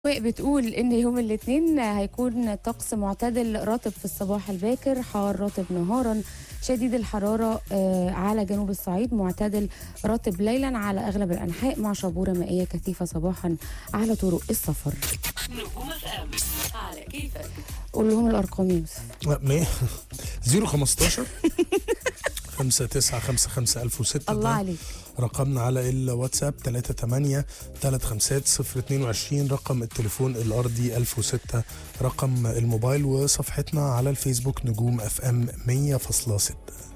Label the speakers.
Speaker 1: بتقول ان يوم الاثنين هيكون طقس معتدل رطب في الصباح الباكر، حار رطب نهارا، شديد الحرارة على جنوب الصعيد، معتدل رطب ليلا على اغلب الانحاء، مع شبورة مائية كثيفة صباحا على طرق السفر.
Speaker 2: نجوم اف ام على كيفك.
Speaker 1: قول لهم الارقام يا يوسف.
Speaker 3: 015 5955006.
Speaker 1: الله عليك.
Speaker 3: رقمنا على الواتساب 38 35 022. رقم التليفون الأرضي 1006. رقم الموبايل، وصفحتنا على الفيسبوك نجوم اف ام 100.6.